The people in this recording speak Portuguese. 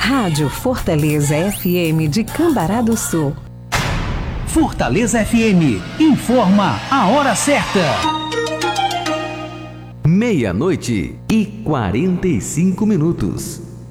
Rádio Fortaleza FM de Cambará do Sul. Fortaleza FM informa a hora certa. 00:45.